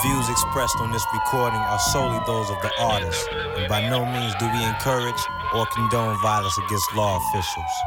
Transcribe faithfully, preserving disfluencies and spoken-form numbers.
views expressed on this recording are solely those of the artist, and by no means do we encourage or condone violence against law officials.